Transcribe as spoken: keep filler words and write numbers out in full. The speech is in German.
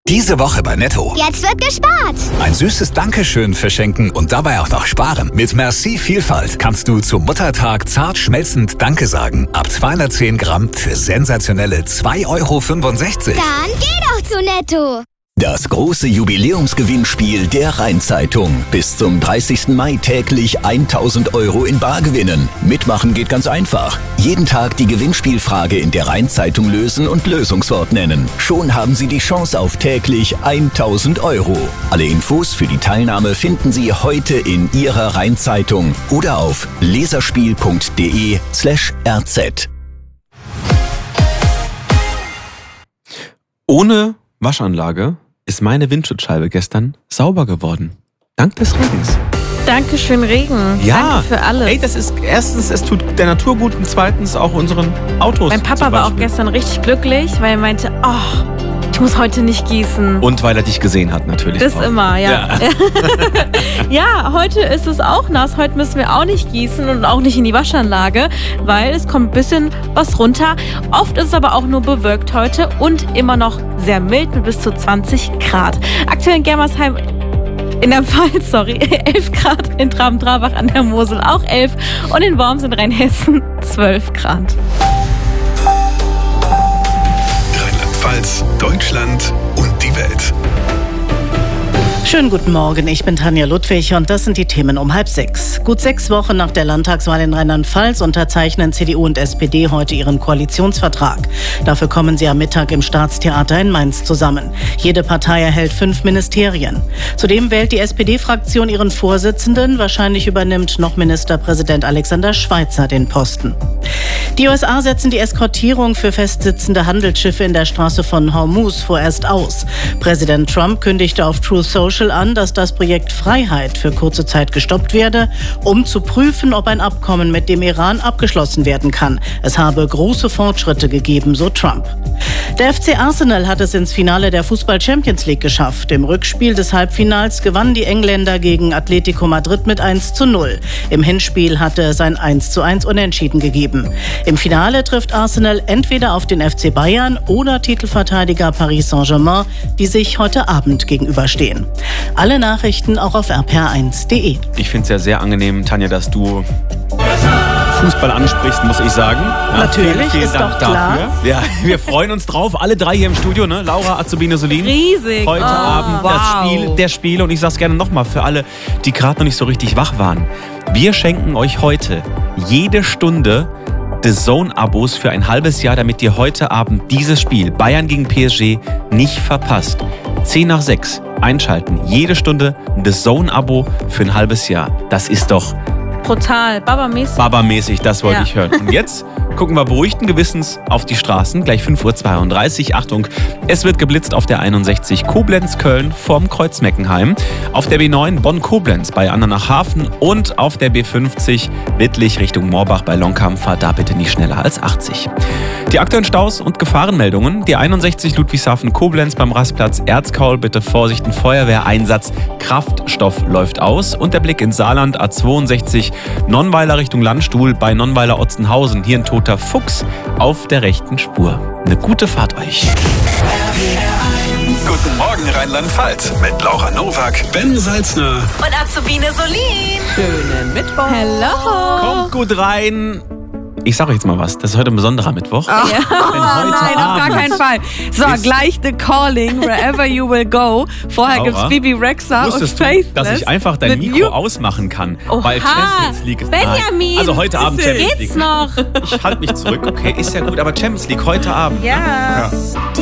Diese Woche bei Netto. Jetzt wird gespart. Ein süßes Dankeschön verschenken und dabei auch noch sparen. Mit Merci Vielfalt kannst du zum Muttertag zart schmelzend Danke sagen. Ab zweihundertzehn Gramm für sensationelle zwei Euro fünfundsechzig. Dann geh doch zu Netto. Das große Jubiläumsgewinnspiel der Rhein-Zeitung. Bis zum dreißigsten Mai täglich tausend Euro in Bar gewinnen. Mitmachen geht ganz einfach. Jeden Tag die Gewinnspielfrage in der Rhein-Zeitung lösen und Lösungswort nennen. Schon haben Sie die Chance auf täglich tausend Euro. Alle Infos für die Teilnahme finden Sie heute in Ihrer Rhein-Zeitung oder auf leserspiel.de slash rz. Ohne Waschanlage ist meine Windschutzscheibe gestern sauber geworden. Dank des Regens. Dankeschön, Regen. Ja. Danke für alles. Ey, das ist erstens, es tut der Natur gut und zweitens auch unseren Autos. Mein Papa war auch gestern richtig glücklich, weil er meinte, oh, ich muss heute nicht gießen. Und weil er dich gesehen hat, natürlich. Das auch. immer, ja. Ja. Ja, heute ist es auch nass. Heute müssen wir auch nicht gießen und auch nicht in die Waschanlage, weil es kommt ein bisschen was runter. Oft ist es aber auch nur bewölkt heute und immer noch sehr mild mit bis zu zwanzig Grad. Aktuell in Germersheim in der Pfalz, sorry, elf Grad, in Traben-Trabach an der Mosel auch elf und in Worms in Rheinhessen zwölf Grad. Rheinland-Pfalz, Deutschland und die Welt. Schönen guten Morgen, ich bin Tanja Ludwig und das sind die Themen um halb sechs. Gut sechs Wochen nach der Landtagswahl in Rheinland-Pfalz unterzeichnen C D U und S P D heute ihren Koalitionsvertrag. Dafür kommen sie am Mittag im Staatstheater in Mainz zusammen. Jede Partei erhält fünf Ministerien. Zudem wählt die S P D-Fraktion ihren Vorsitzenden. Wahrscheinlich übernimmt noch Ministerpräsident Alexander Schweitzer den Posten. Die U S A setzen die Eskortierung für festsitzende Handelsschiffe in der Straße von Hormuz vorerst aus. Präsident Trump kündigte auf Truth Social an, dass das Projekt Freiheit für kurze Zeit gestoppt werde, um zu prüfen, ob ein Abkommen mit dem Iran abgeschlossen werden kann. Es habe große Fortschritte gegeben, so Trump. Der F C Arsenal hat es ins Finale der Fußball-Champions League geschafft. Im Rückspiel des Halbfinals gewannen die Engländer gegen Atletico Madrid mit eins zu null. Im Hinspiel hatte es ein eins zu eins Unentschieden gegeben. Im Finale trifft Arsenal entweder auf den F C Bayern oder Titelverteidiger Paris Saint-Germain, die sich heute Abend gegenüberstehen. Alle Nachrichten auch auf r p r eins punkt d e. Ich finde es ja sehr angenehm, Tanja, dass du Fußball ansprichst, muss ich sagen. Ja, Natürlich, vielen, vielen ist Dank doch klar. dafür. Ja, wir freuen uns drauf, alle drei hier im Studio, ne? Laura, Azubine, Solin. Riesig. Heute oh, Abend wow. das Spiel der Spiele und ich sag's gerne nochmal für alle, die gerade noch nicht so richtig wach waren. Wir schenken euch heute jede Stunde D A Z N-Abos für ein halbes Jahr, damit ihr heute Abend dieses Spiel Bayern gegen P S G nicht verpasst. zehn nach sechs einschalten. Jede Stunde ein D A Z N-Abo für ein halbes Jahr. Das ist doch brutal. Baba-mäßig. Baba-mäßig, das wollte Ja. ich hören. Und jetzt gucken wir beruhigten Gewissens auf die Straßen. Gleich fünf Uhr zweiunddreißig. Achtung, es wird geblitzt auf der einundsechzig Koblenz-Köln vorm Kreuz Meckenheim. Auf der B neun Bonn-Koblenz bei Andernach-Hafen und auf der B fünfzig Wittlich Richtung Moorbach bei Longkampfer. Da bitte nicht schneller als achtzig. Die aktuellen Staus und Gefahrenmeldungen. Die einundsechzig Ludwigshafen-Koblenz beim Rastplatz Erzkaul. Bitte Vorsicht, ein Feuerwehreinsatz. Kraftstoff läuft aus. Und der Blick ins Saarland A zweiundsechzig Nonnweiler Richtung Landstuhl bei Nonnweiler-Otzenhausen. Hier ein toter Fuchs auf der rechten Spur. Eine gute Fahrt euch. Guten Morgen Rheinland-Pfalz mit Laura Nowak, Ben Salzner Und Azubine Solin. Schönen Mittwoch. Hello. Kommt gut rein. Ich sage jetzt mal was, das ist heute ein besonderer Mittwoch. Oh, Denn heute nein, auf gar Abend keinen Fall. So, ist- gleich The Calling, Wherever You Will Go. Vorher Laura, gibt's Bibi Rexa und Wusstest du, Faithless. dass ich einfach dein mit Mikro You- ausmachen kann, Oha. weil Champions League ist. Benjamin. Nein. Also heute Abend Champions Geht's League. noch? Ich halte mich zurück, okay, ist ja gut, aber Champions League heute Abend. Ja. Ja.